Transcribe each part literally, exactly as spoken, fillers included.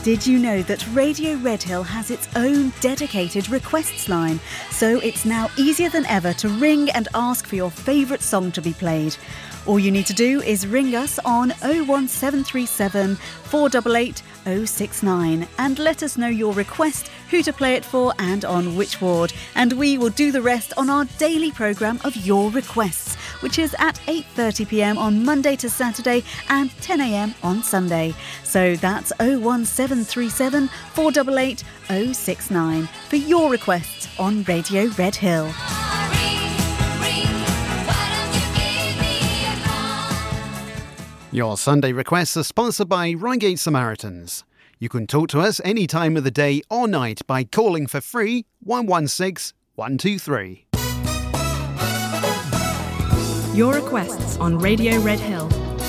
Did you know that Radio Redhill has its own dedicated requests line? So it's now easier than ever to ring and ask for your favourite song to be played. All you need to do is ring us on oh one seven three seven, four eight eight, oh six nine and let us know your request, who to play it for and on which ward. And we will do the rest on our daily programme of Your Requests, which is at eight thirty p m on Monday to Saturday and ten a m on Sunday. So that's oh one seven three seven, four eight eight, oh six nine for your requests on Radio Redhill. Your Sunday requests are sponsored by Reigate Samaritans. You can talk to us any time of the day or night by calling for free one one six, one two three. Your requests on Radio Redhill.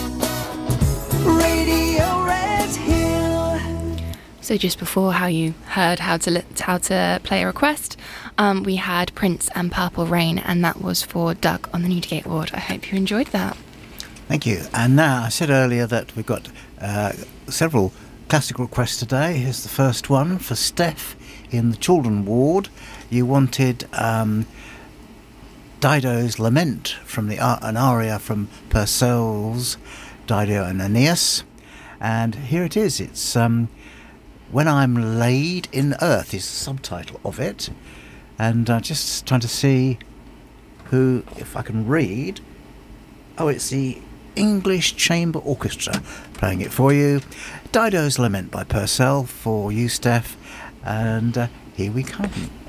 Radio Redhill. So just before how you heard how to li- how to play a request, um, we had Prince and Purple Rain, and that was for Doug on the Newdigate ward. I hope you enjoyed that. Thank you. And now, I said earlier that we've got uh, several classic requests today. Here's the first one for Steph in the Children ward. You wanted um, Dido's Lament from the uh, an aria from Purcell's Dido and Aeneas. And here it is. It's um, When I'm Laid in Earth is the subtitle of it. And uh, just trying to see who, if I can read. Oh, it's the English Chamber Orchestra playing it for you. Dido's Lament by Purcell for you, Steph. And uh, here we come.